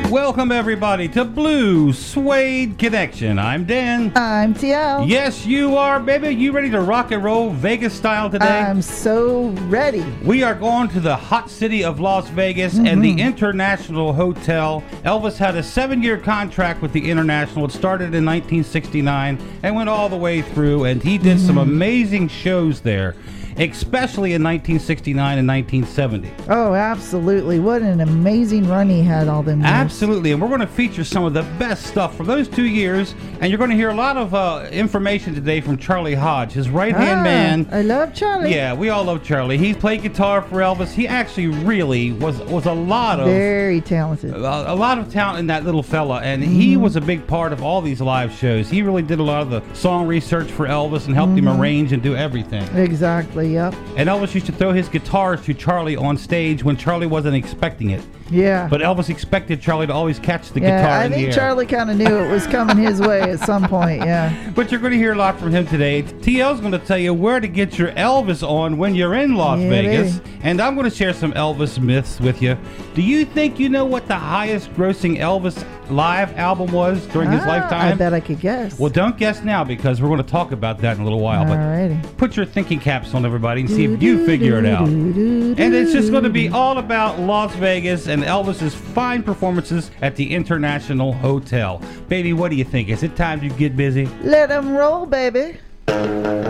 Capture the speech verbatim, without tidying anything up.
Welcome everybody to Blue Suede Connection. I'm Dan. I'm T L. Yes, you are, baby. You ready to rock and roll Vegas style today? I'm so ready. We are going to the hot city of Las Vegas mm-hmm. and the International Hotel. Elvis had a seven-year contract with the International. It started in nineteen sixty-nine and went all the way through, and he did mm-hmm. some amazing shows there, especially in nineteen sixty-nine and nineteen seventy. Oh, absolutely. What an amazing run he had all them years. Absolutely. And we're going to feature some of the best stuff from those two years. And you're going to hear a lot of uh, information today from Charlie Hodge, his right-hand ah, man. I love Charlie. Yeah, we all love Charlie. He played guitar for Elvis. He actually really was was a lot of... Very talented. A, a lot of talent in that little fella. And mm-hmm. he was a big part of all these live shows. He really did a lot of the song research for Elvis and helped mm-hmm. him arrange and do everything. Exactly. Yep. And Elvis used to throw his guitars to Charlie on stage when Charlie wasn't expecting it. Yeah. But Elvis expected Charlie to always catch the yeah, guitar I in the air. think Charlie kind of knew it was coming his way at some point, yeah. But you're going to hear a lot from him today. T L's going to tell you where to get your Elvis on when you're in Las yeah, Vegas. baby. And I'm going to share some Elvis myths with you. Do you think you know what the highest grossing Elvis live album was during ah, his lifetime? I bet I could guess. Well, don't guess now because we're going to talk about that in a little while. Alrighty. But put your thinking caps on, everybody, and see if you figure it out. And it's just going to be all about Las Vegas and Elvis's fine performances at the International Hotel. Baby, what do you think? Is it time to get busy? Let them roll, baby.